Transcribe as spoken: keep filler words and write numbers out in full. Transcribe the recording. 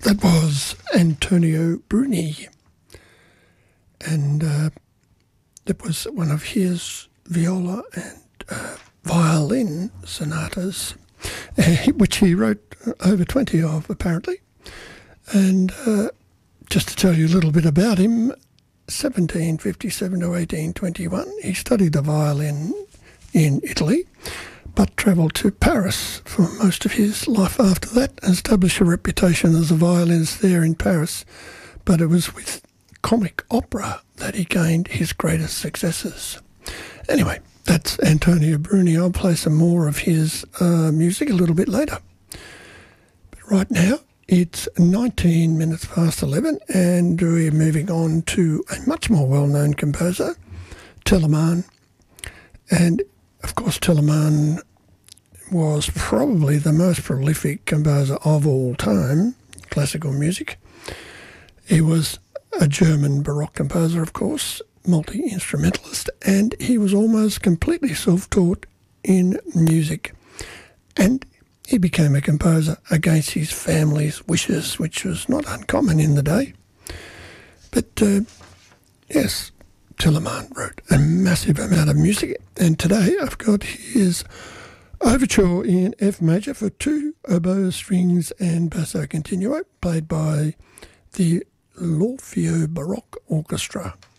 That was Antonio Bruni, and uh, that was one of his viola and uh, violin sonatas, uh, which he wrote over twenty of, apparently. And uh, just to tell you a little bit about him, seventeen fifty-seven to eighteen twenty-one, he studied the violin in Italy, but travelled to Paris for most of his life after that and established a reputation as a violinist there in Paris. But it was with comic opera that he gained his greatest successes. Anyway, that's Antonio Bruni. I'll play some more of his uh, music a little bit later. But right now, it's nineteen minutes past eleven, and we're moving on to a much more well-known composer, Telemann. And of course, Telemann was probably the most prolific composer of all time, classical music. He was a German Baroque composer, of course, multi-instrumentalist, and he was almost completely self-taught in music. And he became a composer against his family's wishes, which was not uncommon in the day. But, uh, yes, Telemann wrote a massive amount of music, and today I've got his overture in F major for two oboe strings and basso continuo, played by the L'Orfeo Baroque Orchestra.